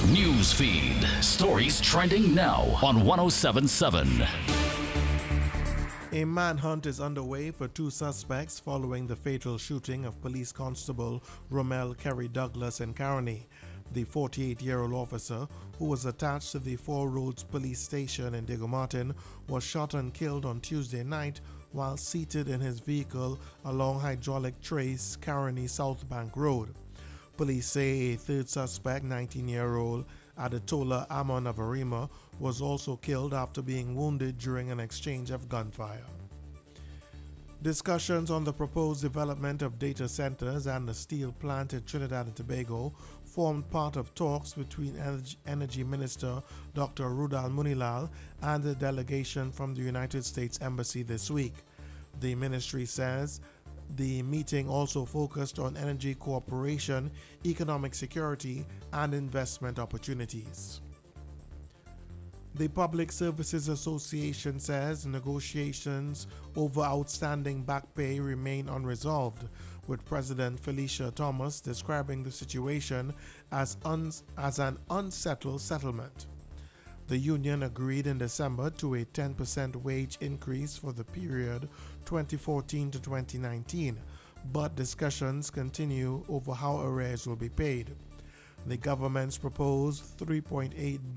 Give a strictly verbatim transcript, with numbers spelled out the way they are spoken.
News feed. Stories trending now on one oh seven point seven. A manhunt is underway for two suspects following the fatal shooting of police constable Romel Kerry Douglas in Caroni. The forty-eight-year-old officer, who was attached to the Four Roads police station in Diego Martin, was shot and killed on Tuesday night while seated in his vehicle along Hydraulic Trace, Caroni South Bank Road. Police say a third suspect, nineteen-year-old Adetola Amon of Arima, was also killed after being wounded during an exchange of gunfire. Discussions on the proposed development of data centers and the steel plant in Trinidad and Tobago formed part of talks between Energy, Energy Minister Doctor Rudal Munilal and a delegation from the United States Embassy this week. The ministry says the meeting also focused on energy cooperation, economic security, and investment opportunities. The Public Services Association says negotiations over outstanding back pay remain unresolved, with President Felicia Thomas describing the situation as, un- as an unsettled settlement. The union agreed in December to a ten percent wage increase for the period twenty fourteen to twenty nineteen, but discussions continue over how arrears will be paid. The government's proposed three point eight